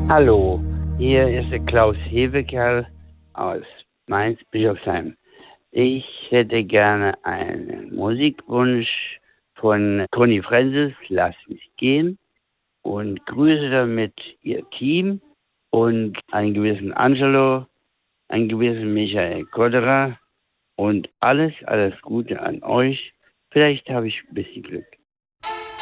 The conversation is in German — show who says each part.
Speaker 1: Hallo, hier ist der Klaus Hebekerl aus Mainz-Bischofsheim. Ich hätte gerne einen Musikwunsch von Conny Francis, Lass mich gehen, und grüße damit ihr Team und einen gewissen Angelo, einen gewissen Michael Kodderer und alles Gute an euch. Vielleicht habe ich ein bisschen Glück.